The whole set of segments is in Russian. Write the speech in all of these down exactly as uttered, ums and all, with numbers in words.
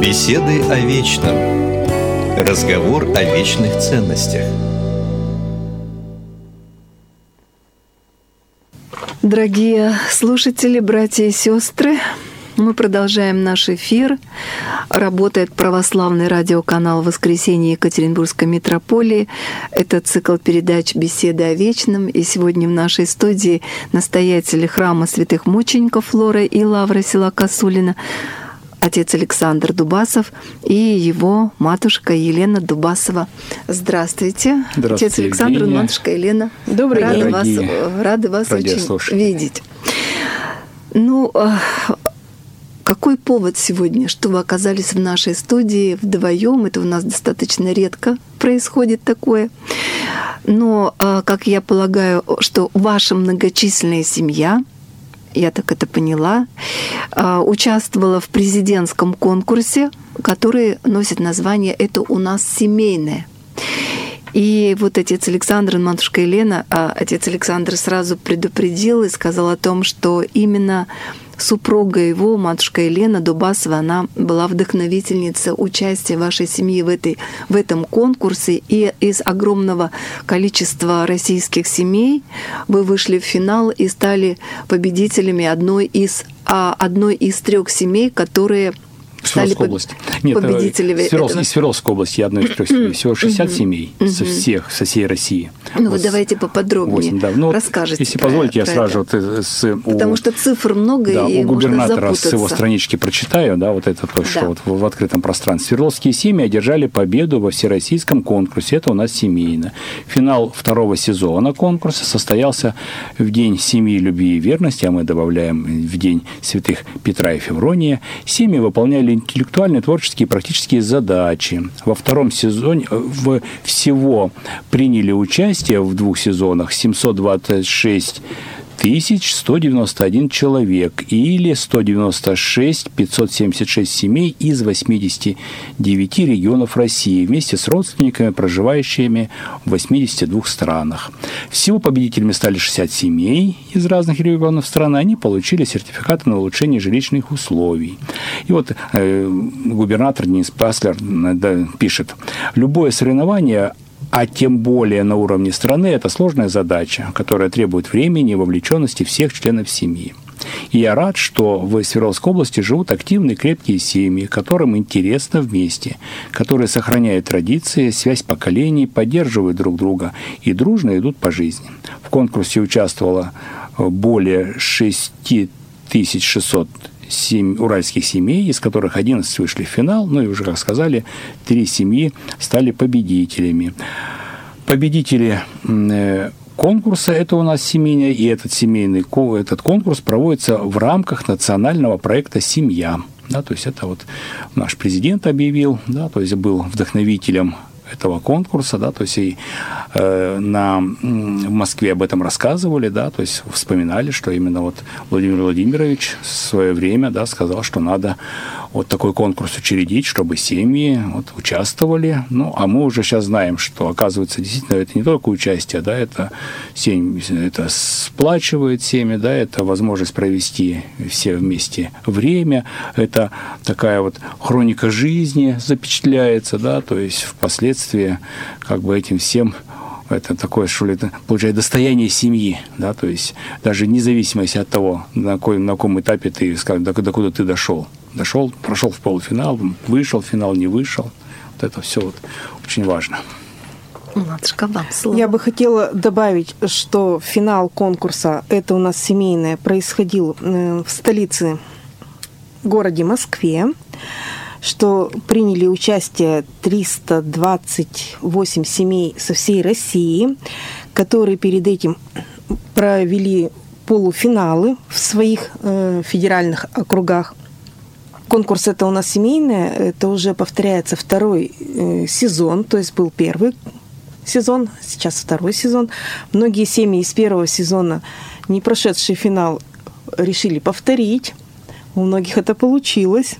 Беседы о вечном. Разговор о вечных ценностях. Дорогие слушатели, братья и сестры, мы продолжаем наш эфир. Работает православный радиоканал «Воскресенье Екатеринбургской митрополии». Это цикл передач «Беседы о вечном». И сегодня в нашей студии настоятели храма святых мучеников Флора и Лавра села Косулина, отец Александр Дубасов и его матушка Елена Дубасова. Здравствуйте, Здравствуйте, отец Александр, Евгения. матушка Елена. Добрый рады день, вас, рады вас очень видеть. Ну, какой повод сегодня, что вы оказались в нашей студии вдвоем? Это у нас достаточно редко происходит такое. Но, как я полагаю, что ваша многочисленная семья, я так это поняла, участвовала в президентском конкурсе, который носит название «Это у нас семейное». И вот отец Александр и матушка Елена, отец Александр сразу предупредил и сказал о том, что именно супруга его, матушка Елена Дубасова, она была вдохновительницей участия вашей семьи в, этой, в этом конкурсе. И из огромного количества российских семей вы вышли в финал и стали победителями одной из, одной из трех семей, которые стали Свердловской области. Нет, победителями Свердлов... этого. из Свердловской области, одной из трех семей. Всего шестьдесят семей со всех, со всей России. Ну, вот вы давайте поподробнее восемь, да. ну, расскажите. Если про, позволите, про я сразу вот с... Потому у, что цифр много, да, и у губернатора можно с его странички прочитаю, да, вот это то, что да. вот в, в открытом пространстве. Свердловские семьи одержали победу во всероссийском конкурсе. Это у нас семейно. Финал второго сезона конкурса состоялся в День семьи, любви и верности, а мы добавляем в День святых Петра и Феврония. Семьи выполняли интеллектуальные, творческие и практические задачи. Во втором сезоне в, всего приняли участие в двух сезонах семьсот двадцать шесть тысяч сто девяносто один человек или сто девяносто шесть тысяч пятьсот семьдесят шесть семей из восьмидесяти девяти регионов России вместе с родственниками, проживающими в восьмидесяти двух странах. Всего победителями стали шестьдесят семей из разных регионов страны. Они получили сертификаты на улучшение жилищных условий. И вот э, губернатор Денис Паслер да, пишет: «Любое соревнование, а тем более на уровне страны, это сложная задача, которая требует времени и вовлеченности всех членов семьи. И я рад, что в Свердловской области живут активные, крепкие семьи, которым интересно вместе, которые сохраняют традиции, связь поколений, поддерживают друг друга и дружно идут по жизни». В конкурсе участвовало более шесть тысяч шестьсот семь уральских семей, из которых одиннадцать вышли в финал, ну и уже, как сказали, три семьи стали победителями. Победители конкурса «Это у нас семейное», и этот семейный этот конкурс проводится в рамках национального проекта «Семья». Да, то есть это вот наш президент объявил, да, то есть был вдохновителем этого конкурса, да, то есть и э, на, в Москве об этом рассказывали, да, то есть вспоминали, что именно вот Владимир Владимирович в свое время, да, сказал, что надо вот такой конкурс учредить, чтобы семьи вот участвовали. Ну, а мы уже сейчас знаем, что, оказывается, действительно, это не только участие, да, это семьи, это сплачивает семьи, да, это возможность провести все вместе время, это такая вот хроника жизни запечатляется, да, то есть впоследствии как бы этим всем это такое, что ли, это получается достояние семьи, да, то есть даже вне зависимости от того, на, какой, на каком этапе ты, скажем, до, до куда ты дошел. Дошел, прошел в полуфинал, вышел в финал, не вышел. Вот это все вот очень важно. Матушка, вам слово. Я бы хотела добавить, что финал конкурса «Это у нас семейное» происходил в столице, городе Москве, что приняли участие триста двадцать восемь семей со всей России, которые перед этим провели полуфиналы в своих э, федеральных округах. Конкурс «Это у нас семейное», это уже повторяется второй э, сезон, то есть был первый сезон, сейчас второй сезон. Многие семьи из первого сезона, не прошедший финал, решили повторить. У многих это получилось.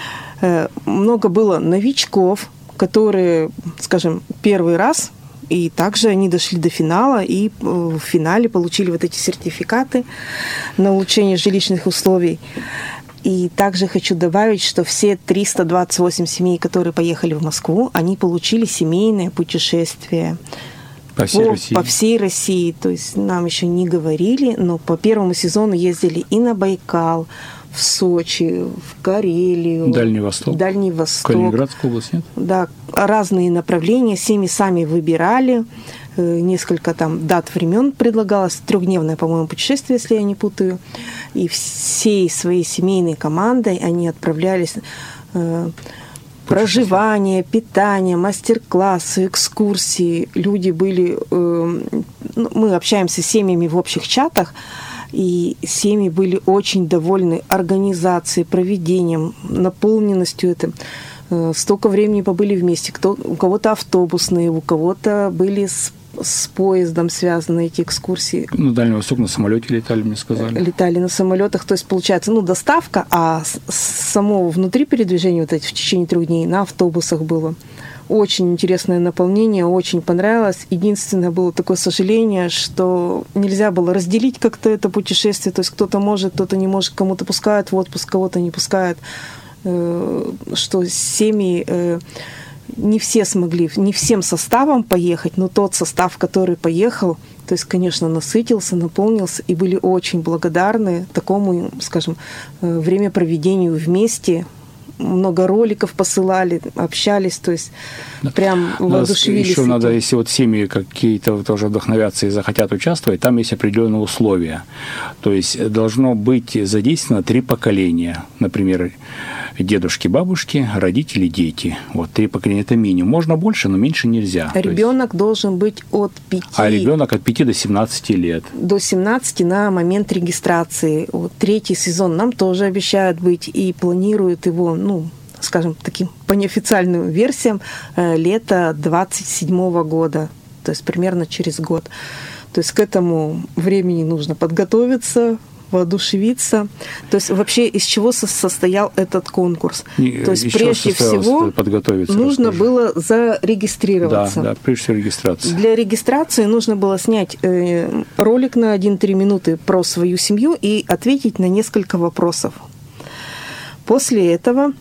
Много было новичков, которые, скажем, первый раз, и также они дошли до финала, и в финале получили вот эти сертификаты на улучшение жилищных условий. И также хочу добавить, что все триста двадцать восемь семей, которые поехали в Москву, они получили семейное путешествие. По всей по, России. По всей России. То есть нам еще не говорили, но по первому сезону ездили и на Байкал, в Сочи, в Карелию. Дальний Восток. Дальний Восток. Калининградскую область, нет? Да, разные направления. Семьи сами выбирали. Несколько там дат, времен предлагалось. Трехдневное, по-моему, путешествие, если я не путаю. И всей своей семейной командой они отправлялись. Проживание, питание, мастер-классы, экскурсии. Люди были... Э, ну, мы общаемся с семьями в общих чатах, и семьи были очень довольны организацией, проведением, наполненностью этим. Э, столько времени побыли вместе. Кто, у кого-то автобусные, у кого-то были с с поездом связаны эти экскурсии. На Дальний Восток на самолете летали, мне сказали. Летали на самолетах, то есть получается, ну, доставка, а само внутри передвижения вот эти в течение трех дней на автобусах было. Очень интересное наполнение, очень понравилось. Единственное было такое сожаление, что нельзя было разделить как-то это путешествие, то есть кто-то может, кто-то не может, кому-то пускают в отпуск, кого-то не пускают, что семьи не все смогли, не всем составом поехать, но тот состав, который поехал, то есть, конечно, насытился, наполнился, и были очень благодарны такому, скажем, времяпроведению вместе. Много роликов посылали, общались, то есть прям воодушевились. Еще надо, если вот семьи какие-то тоже вдохновятся и захотят участвовать, там есть определенные условия. То есть должно быть задействовано три поколения. Например, дедушки, бабушки, родители, дети. Вот три поколения – это минимум. Можно больше, но меньше нельзя. Ребенок есть... должен быть от пяти. А ребенок от пяти до семнадцати лет. До семнадцати на момент регистрации. Вот третий сезон нам тоже обещают быть и планируют его, ну, скажем, таким по неофициальным версиям, лето двадцать седьмого года, то есть примерно через год. То есть к этому времени нужно подготовиться, воодушевиться. То есть вообще из чего состоял этот конкурс? И, то есть прежде всего нужно расскажи. было зарегистрироваться. Да, да, прежде всего регистрация. Для регистрации нужно было снять э, ролик на один-три минуты про свою семью и ответить на несколько вопросов. После этого,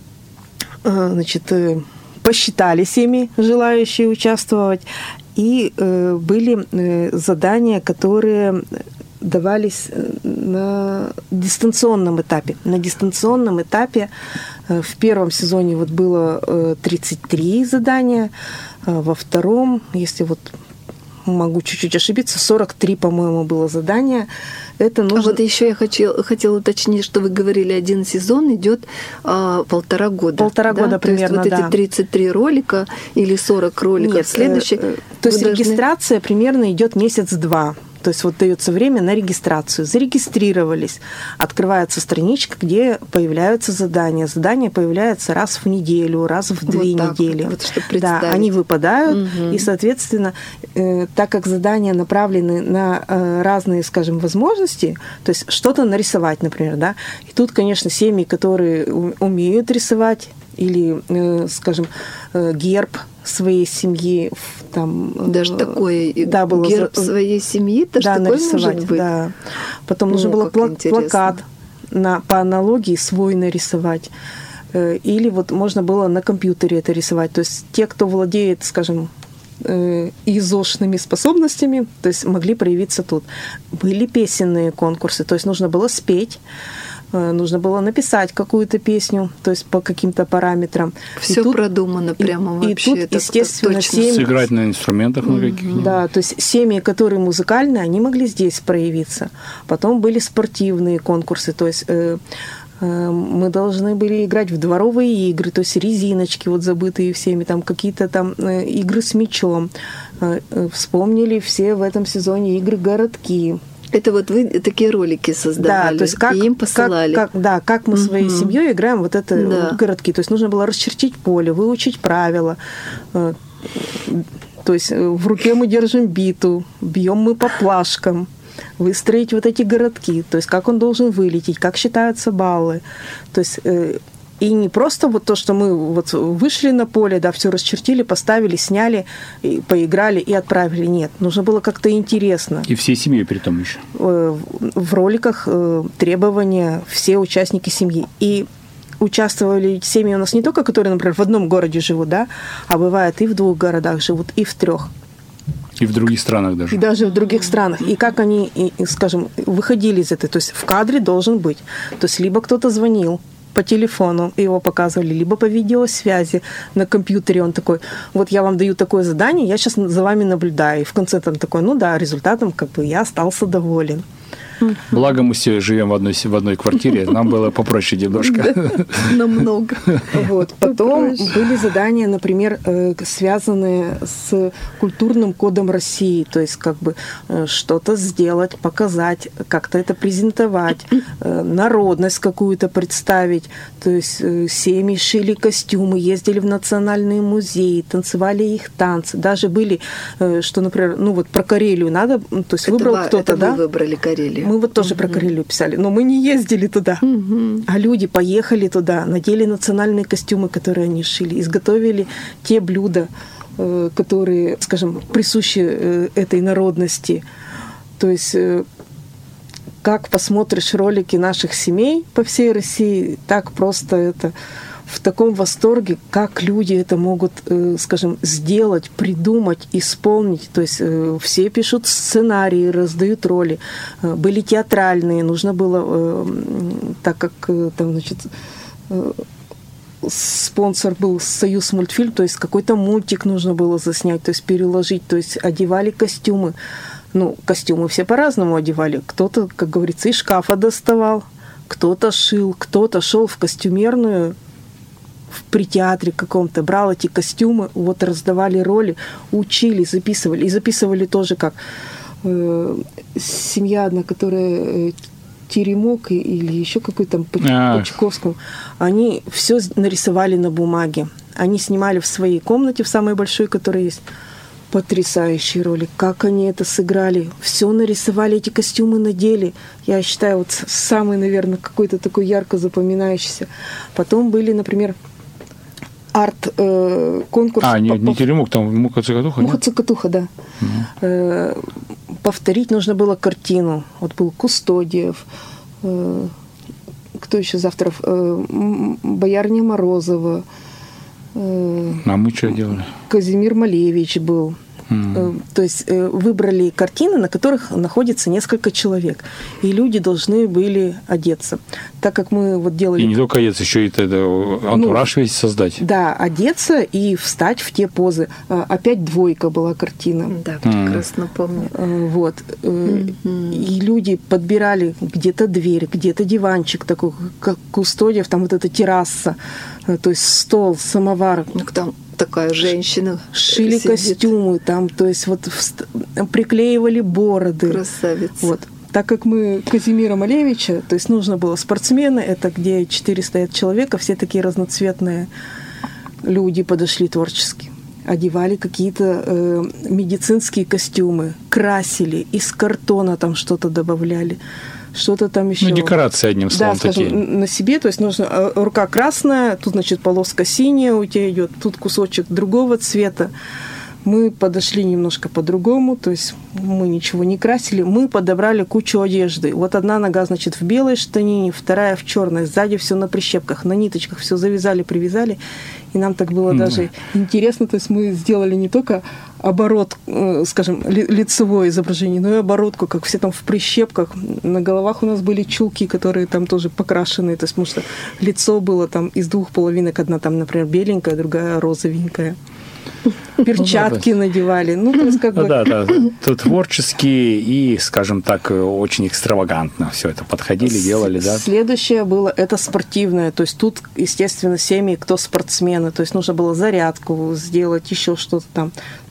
э, значит, э, посчитали семьи, желающие участвовать, и э, были э, задания, которые давались на дистанционном этапе. На дистанционном этапе в первом сезоне вот было тридцать три задания, во втором, если вот могу чуть-чуть ошибиться, сорок три, по-моему, было задания. Это нужно... А вот еще я хотела, хотела уточнить, что вы говорили, один сезон идет а, полтора года. Полтора да? года примерно, то есть вот да. эти тридцать три ролика или сорок роликов Нет, следующий. Э, то есть должны... регистрация примерно идет месяц-два. То есть вот дается время на регистрацию. Зарегистрировались. Открывается страничка, где появляются задания. Задания появляются раз в неделю, раз в две вот недели. Вот, чтобы да, они выпадают. Угу. И, соответственно, э, так как задания направлены на э, разные, скажем, возможности, то есть что-то нарисовать, например, да. И тут, конечно, семьи, которые умеют рисовать, или, э, скажем, э, герб своей семьи, там даже такое, да, было герб за... своей семьи, даже да, такое нарисовать, может быть. Да. Потом ну, нужно было пла- плакат на, по аналогии свой нарисовать. Или вот можно было на компьютере это рисовать. То есть те, кто владеет, скажем, изошными способностями, то есть могли проявиться тут. Были песенные конкурсы, то есть нужно было спеть, нужно было написать какую-то песню, то есть по каким-то параметрам. Все тут, продумано прямо и, вообще. И тут, это естественно, семьи... Сыграть на инструментах на каких-нибудь. Да, то есть семьи, которые музыкальные, они могли здесь проявиться. Потом были спортивные конкурсы, то есть э, э, мы должны были играть в дворовые игры, то есть резиночки, вот забытые всеми, там какие-то там э, игры с мячом. Э, э, вспомнили все в этом сезоне игры «Городки». Это вот вы такие ролики создавали, да, то есть как, и им посылали. Как, как, да, как мы своей угу. семьей играем вот это да. вот городки. То есть нужно было расчертить поле, выучить правила. То есть в руке мы держим биту, бьем мы по плашкам, выстроить вот эти городки. То есть как он должен вылететь, как считаются баллы. То есть И не просто вот то, что мы вот вышли на поле, да, все расчертили, поставили, сняли, и поиграли и отправили. Нет, нужно было как-то интересно. И всей семьей при том еще. В роликах требования все участники семьи. И участвовали семьи у нас не только, которые, например, в одном городе живут, да, а бывает и в двух городах живут, и в трех. И в других странах даже. И даже в других странах. И как они, скажем, выходили из этой. То есть в кадре должен быть. То есть либо кто-то звонил по телефону, его показывали, либо по видеосвязи на компьютере. Он такой, вот я вам даю такое задание, я сейчас за вами наблюдаю. И в конце там такой, ну да, результатом как бы я остался доволен. Благо мы все живем в одной, в одной квартире, нам было попроще немножко. Намного. Вот. Потом были задания, например, связанные с культурным кодом России, то есть как бы что-то сделать, показать, как-то это презентовать, народность какую-то представить. То есть семьи шили костюмы, ездили в национальные музеи, танцевали их танцы. Даже были, что, например, ну вот про Карелию надо, то есть выбрал это, кто-то, это да? Вы выбрали Карелию. Мы вот тоже uh-huh. про Карелию писали, но мы не ездили туда. Uh-huh. А люди поехали туда, надели национальные костюмы, которые они шили, изготовили те блюда, которые, скажем, присущи этой народности. То есть, как посмотришь ролики наших семей по всей России, так просто это... в таком восторге, как люди это могут, скажем, сделать, придумать, исполнить. То есть все пишут сценарии, раздают роли. Были театральные, нужно было, так как там, значит, спонсор был Союз мультфильм, то есть какой-то мультик нужно было заснять, то есть переложить, то есть одевали костюмы. Ну, костюмы все по-разному одевали. Кто-то, как говорится, из шкафа доставал, кто-то шил, кто-то шел в костюмерную, при театре каком-то, брал эти костюмы, вот раздавали роли, учили, записывали. И записывали тоже как э, семья одна, которая э, Теремок или еще какой-то там по, по Чайковскому, они все нарисовали на бумаге. Они снимали в своей комнате, в самой большой, которая есть. Потрясающие роли. Как они это сыграли. Все нарисовали, эти костюмы надели. Я считаю, вот самый, наверное, какой-то такой ярко запоминающийся. Потом были, например, арт-конкурс. А, не, не Теремок, там Муха-Цокотуха? Муха-Цокотуха, да. Угу. Повторить нужно было картину. Вот был Кустодиев. Кто еще из авторов? Боярня Морозова. А мы что делали? Казимир Малевич был. Mm. То есть выбрали картины, на которых находится несколько человек. И люди должны были одеться. Так как мы вот делали... И не только одеться, еще и это, антураж ну, весь создать. Да, одеться и встать в те позы. Опять двойка была картина. Да, прекрасно mm. помню. Вот. Mm-hmm. И люди подбирали где-то дверь, где-то диванчик такой, как Кустодиев, там вот эта терраса, то есть стол, самовар. Ну, там такая женщина шили сидит. Костюмы там, то есть вот приклеивали бороды. Красавица. Вот. Так как мы Казимира Малевича, то есть нужно было спортсмены, это где четыре стоят человека, все такие разноцветные люди подошли творчески. Одевали какие-то э, медицинские костюмы, красили, из картона там что-то добавляли. Что-то там еще. Ну, декорации, одним словом, да, скажем, такие. На себе, то есть нужно рука красная, тут, значит, полоска синяя у тебя идет, тут кусочек другого цвета. Мы подошли немножко по-другому, то есть мы ничего не красили, мы подобрали кучу одежды. Вот одна нога, значит, в белой штанине, вторая в черной, сзади все на прищепках, на ниточках, все завязали, привязали. И нам так было mm. даже интересно, то есть мы сделали не только оборот, скажем, лицевое изображение, но и оборотку, как все там в прищепках. На головах у нас были чулки, которые там тоже покрашенные, то есть потому что лицо было там из двух половинок, одна там, например, беленькая, другая розовенькая. Перчатки ну, да, надевали. Ну, то есть, как бы... Да, да. Тут творчески и, скажем так, очень экстравагантно все это подходили, делали, да. Следующее было это спортивное. То есть тут, естественно, семьи, кто спортсмены. То есть нужно было зарядку сделать, еще что-то там.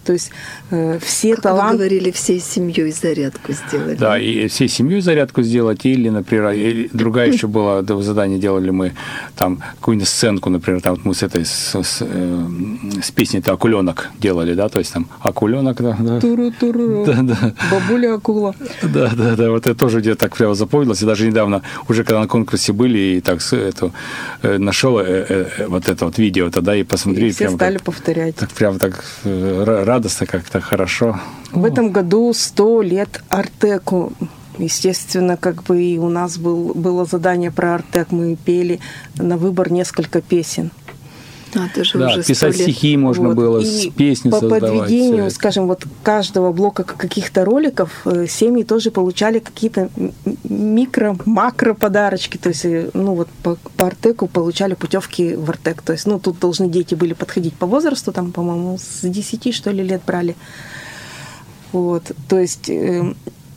То есть э, все как таланты... Вы говорили, всей семьей зарядку сделали. Да, и всей семьей зарядку сделать, или, например, или другая еще была, задание делали мы, там, какую-нибудь сценку, например, там вот мы с этой, с, с, э, с песней-то «Акуленок» делали, да, то есть там «Акуленок», да, да. Туру-туру, да, да. бабуля акула. Да, да, да, вот это тоже где-то так прямо запомнилось, и даже недавно, уже когда на конкурсе были, и так эту, э, нашел э, э, вот это вот видео тогда, и посмотрели. И все прям стали как, повторять. Так прям так э, радостно как-то, хорошо. В этом году сто лет Артеку. Естественно, как бы и у нас был, было задание про Артек. Мы пели на выбор несколько песен. А, это же да, уже писать стихи можно вот. было, и песни по создавать. По подведению, скажем, вот каждого блока каких-то роликов семьи тоже получали какие-то микро-макро подарочки. То есть, ну вот по, по Артеку получали путевки в Артек. То есть, ну тут должны дети были подходить по возрасту, там, по-моему, с десяти, что ли, лет брали. Вот, то есть, э,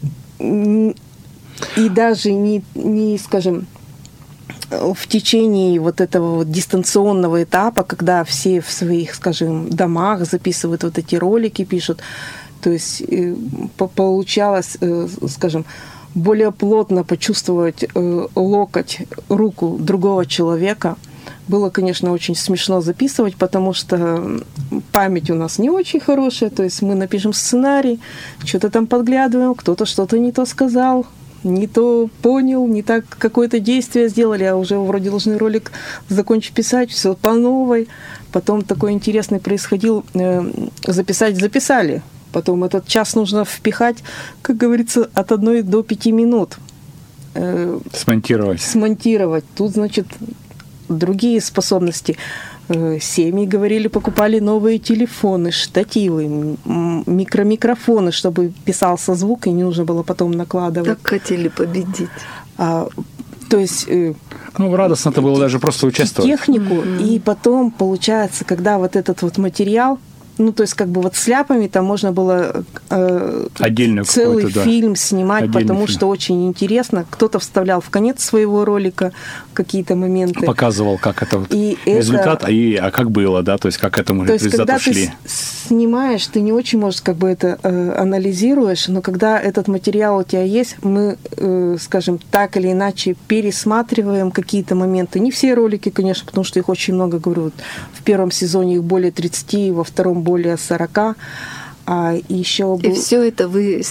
и даже не, не, скажем, в течение вот этого вот дистанционного этапа, когда все в своих, скажем, домах записывают вот эти ролики, пишут, то есть получалось, скажем, более плотно почувствовать локоть, руку другого человека. Было, конечно, очень смешно записывать, потому что память у нас не очень хорошая, то есть мы напишем сценарий, что-то там подглядываем, кто-то что-то не то сказал, не то понял, не так какое-то действие сделали, а уже вроде должны ролик закончить писать, все по новой. Потом такой интересный происходил, записать записали, потом этот час нужно впихать, как говорится, от одной до пяти минут. Смонтировать. Смонтировать. Тут, значит, другие способности. Семьи, говорили, покупали новые телефоны, штативы, микромикрофоны, чтобы писался звук, и не нужно было потом накладывать. Так хотели победить. А, то есть... Ну, радостно-то было даже просто участвовать. Технику, mm-hmm. И потом, получается, когда вот этот вот материал, ну, то есть, как бы вот с ляпами там можно было э, целый фильм да. снимать, Отдельный потому фильм. Что очень интересно. Кто-то вставлял в конец своего ролика какие-то моменты. Показывал, как это вот и результат, это... и, а как было, да, то есть, как к этому то результату есть, когда шли. Ты снимаешь, ты не очень, может, как бы это э, анализируешь, но когда этот материал у тебя есть, мы, э, скажем, так или иначе пересматриваем какие-то моменты. Не все ролики, конечно, потому что их очень много, говорю, вот в первом сезоне их более тридцати, во втором более сорока, а еще был... И все это вы